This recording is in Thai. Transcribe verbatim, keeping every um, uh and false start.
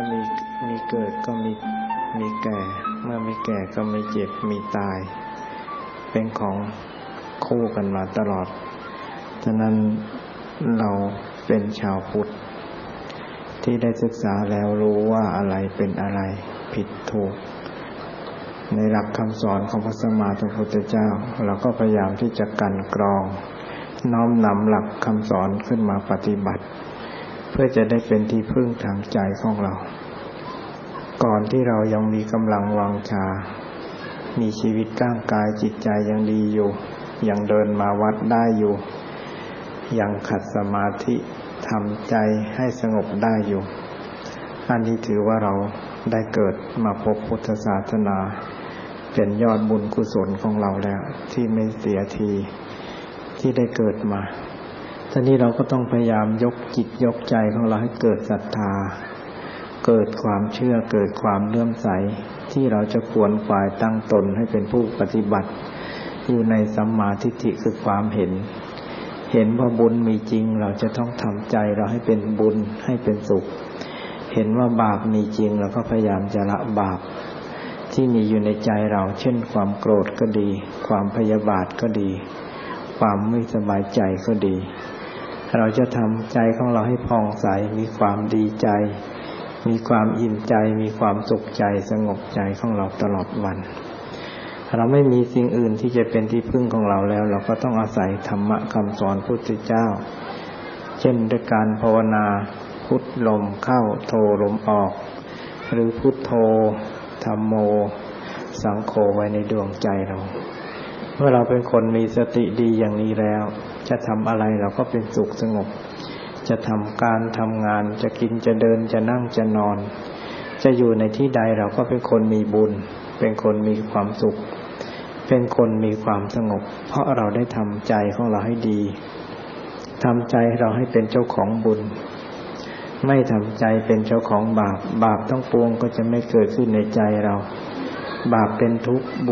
มีมีเกิดก็มีมีแก่เมื่อมีแก่ก็มีเจ็บมีตายเป็นของคู่กันมาตลอดฉะนั้นเราเป็นชาวพุทธที่ได้ศึกษาแล้วรู้ว่าอะไรเป็นอะไรผิดถูกในหลักคำสอนของพระสัมมาสัมพุทธเจ้าเราก็พยายามที่จะกลั่นกรองน้อมนำหลักคำสอนขึ้นมาปฏิบัติเพื่อจะได้เป็นที่พึ่งทางใจของเราก่อนที่เรายังมีกำลังวังชามีชีวิตร่างกายจิตใจยังดีอยู่ยังเดินมาวัดได้อยู่ยังขัดสมาธิทำใจให้สงบได้อยู่อันนี้ถือว่าเราได้เกิดมาพบพุทธศาสนาเป็นยอดบุญกุศลของเราแล้วที่ไม่เสียทีที่ได้เกิดมาทีนี้เราก็ต้องพยายามยกจิตยกใจของเราให้เกิดศรัทธาเกิดความเชื่อเกิดความเลื่อมใสที่เราจะขวนขวายตั้งตนให้เป็นผู้ปฏิบัติอยู่ในสัมมาทิฏฐิคือความเห็นเห็นว่าบุญมีจริงเราจะต้องทำใจเราให้เป็นบุญให้เป็นสุขเห็นว่าบาปมีจริงเราก็พยายามจะละบาปที่มีอยู่ในใจเราเช่นความโกรธก็ดีความพยาบาทก็ดีความไม่สบายใจก็ดีเราจะทำใจของเราให้ผ่องใสมีความดีใจมีความอิ่มใจมีความสุขใจสงบใจของเราตลอดวันเราไม่มีสิ่งอื่นที่จะเป็นที่พึ่งของเราแล้วเราก็ต้องอาศัยธรรมะคำสอนพุทธเจ้าเช่นด้วยการภาวนาพุทลมเข้าโทลมออกหรือพุทโธธัมโมสังโฆไว้ในดวงใจเราเมื่อเราเป็นคนมีสติดีอย่างนี้แล้วจะทำอะไรเราก็เป็นสุขสงบจะทำการทำงานจะกินจะเดินจะนั่งจะนอนจะอยู่ในที่ใดเราก็เป็นคนมีบุญเป็นคนมีความสุขเป็นคนมีความสงบเพราะเราได้ทำใจของเราให้ดีทำใจเราให้เป็นเจ้าของบุญไม่ทำใจเป็นเจ้าของบาปบาปทั้งปวงก็จะไม่เกิดขึ้นในใจเราบาปเป็นทุกข์